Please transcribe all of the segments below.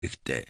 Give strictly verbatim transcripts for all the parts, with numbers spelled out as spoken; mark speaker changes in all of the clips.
Speaker 1: хэрэгтэй.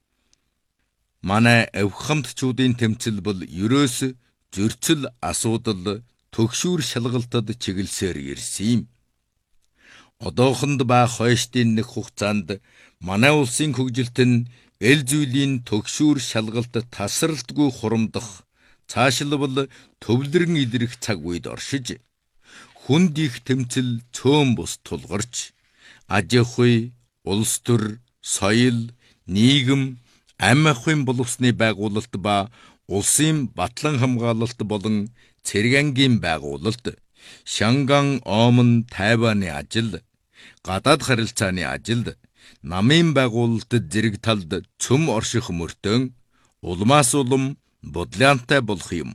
Speaker 1: Манай авхамтчуудын тэмцэл бол ерөөс зөрчил, асуудал, төгшүүр шалгалтад чиглэлсээр ирсэн юм. Одоохонд ба хойштын нэг хугацаанд манай улсын хөгжилт нь эл зүйлийн төгшүүр шалгалт тасралтгүй хурамдах, цаашлбал төвлөрөн илрэх цаг үед оршиж, хүнд их тэмцэл цөөн бус тулгарч, аж ахуй, улс төр, соёл, нийгэм, ам ахуйн боловсны байгуулалт ба улсын батлан хамгаалалт болон цэрэг ангийн байгуулалт, Шанган, Омон, Тайваны ажил, гадаад харилцааны ажил, намын байгуулалтад зэрэг талд цөм орших мөртөө улмаас улам бодлоонтой болох юм.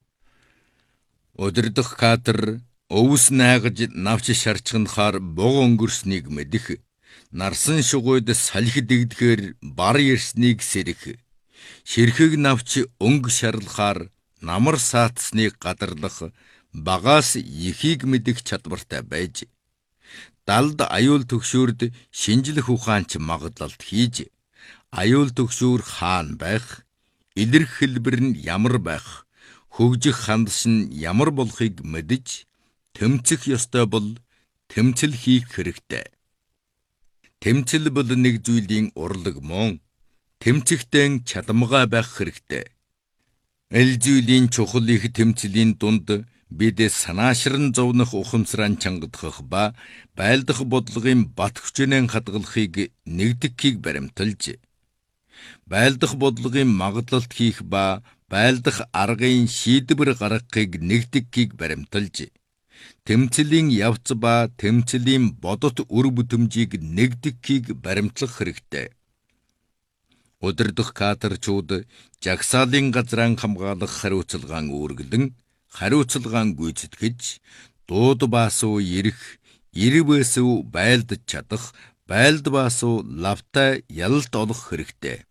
Speaker 1: Өдөрдөх катер өвс найгаж навч шарчханахаар бог өнгөрснийг мэдэх, нарсан шугуйд салхи дэгдэхээр бар ирснийг сэрэх, ширхэг навч өнгө шарлахаар намар саатсныг гадарлах багаас ихийг мэдэх чадвартай байж, далд аюул төгшөөрд шинжлэх ухаанч магадлалт хийж, аюул төгшөөр хаана байх, илэрх хэлбэр нь ямар байх, хөгжих хандас нь ямар болохыг мэдж, тэмцэх ёстой бол тэмцэл хийх хэрэгтэй. Тэмцэл бол нэг зүйлийн урлаг мөн, тэмцэхтэн чадамгай байх хэрэгтэй. Эл зүйлийн чухал их тэмцлийн дунд бид санаашран зовнох ухамсараа чангадах ба байлдах бодлогын бат хүчнэн хадгалахыг нэгдэхийг баримталж, байлдах бодлогын магадлалт хийх ба байлдах аргын шийдвэр гаргахыг нэгдэхийг баримталж, тэмцлийн явц ба тэмцлийн бодот үр бүтэмжийг нэгдэхийг баримтлах хэрэгтэй. Өдөрдөх катерчууд жагсаалын газраа хамгаалах хариуцлагаан үүргэлэн, хариуцлагаан гүйцэтгэж, дууд баасуу ирэх, ирвэсүү байлдаж чадах, байлд баасуу лавтай ялалт олох хэрэгтэй.